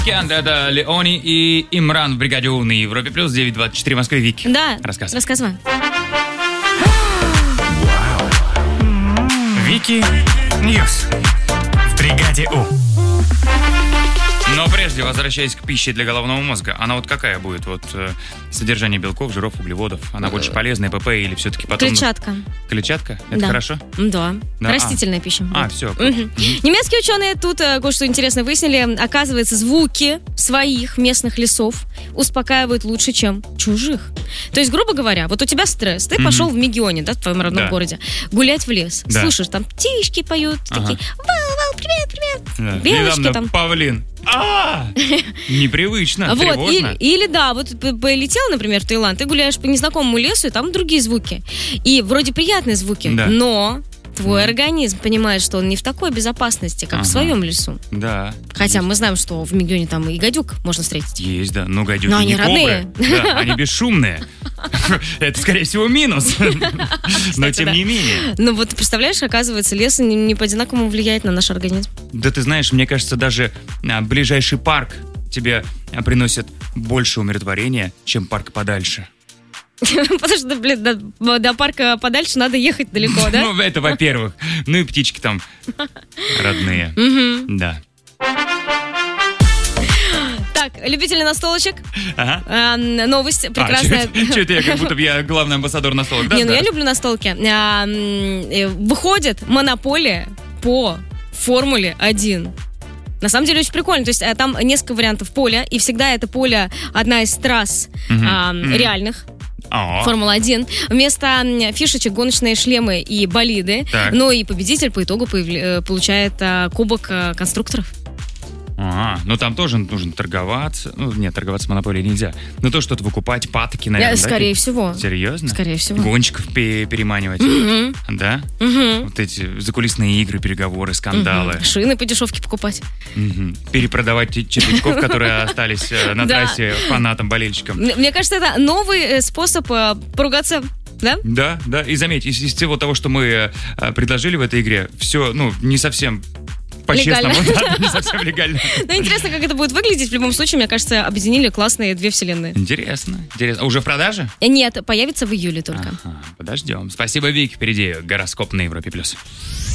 Киандра Леони и Имран в бригаде У на Европе плюс 9:24 в Москве. Вики. Да, Рассказывай. Вики Ньюс в бригаде У. Но прежде, возвращаясь к пище для головного мозга, она вот какая будет? Вот содержание белков, жиров, углеводов. Она больше полезная, ПП или все-таки потом... Клетчатка. Клетчатка? Это Да. хорошо? Да. Да. Растительная пища. Все. Немецкие ученые тут кое-что интересное выяснили. Оказывается, звуки своих местных лесов успокаивают лучше, чем чужих. То есть, грубо говоря, вот у тебя стресс, ты пошел в Мегионе, да, в твоем родном городе, гулять в лес. Да. Слушаешь, там птички поют, такие, вау, привет, белочки Недавно там. павлин. Непривычно, Вот, тревожно. или да, вот полетел, например, в Таиланд, ты гуляешь по незнакомому лесу, и там другие звуки. И вроде приятные звуки, Да. но твой организм понимает, что он не в такой безопасности, как в своем лесу. Да. Хотя мы знаем, что в Мегионе там и гадюк можно встретить. Есть, да. Но гадюки Но они не родные. кобры. Да, они бесшумные. Это, скорее всего, минус. Но тем да. не менее. Ну вот, представляешь, оказывается, лес не по-одинаковому влияет на наш организм. Да ты знаешь, мне кажется, даже ближайший парк тебе приносит больше умиротворения, чем парк подальше. Потому что, блин, до парка подальше надо ехать далеко, да? Ну, это во-первых. Ну и птички там родные. Да. Так, любители настолочек. Ага. Новость прекрасная. Что это я, как будто бы я главный амбассадор настолок, да? Не, ну я люблю настолки. Выходит монополия по Формуле 1. На самом деле очень прикольно. То есть там несколько вариантов поля, и всегда это поле одна из трасс реальных. Формула-1. Вместо фишечек гоночные шлемы и болиды. Так. Ну и победитель по итогу получает кубок конструкторов. Ну там тоже нужно торговаться. Ну, нет, торговаться с монополией нельзя. Но то что-то выкупать, патоки, наверное, да? Скорее всего. Серьезно? Скорее всего. Гонщиков переманивать. Да? Вот эти закулисные игры, переговоры, скандалы. Шины по дешевке покупать. Перепродавать червячков, которые остались на Да. трассе фанатам, болельщикам. Мне кажется, это новый способ поругаться. Да? Да. И заметь, из всего того, что мы предложили в этой игре, все, не совсем по-честному, Легально. не совсем легально. Ну, интересно, как это будет выглядеть. В любом случае, мне кажется, объединили классные две вселенные. Интересно. А уже в продаже? Нет, появится в июле только. Подождем. Спасибо, Вик. Впереди гороскоп на Европе+.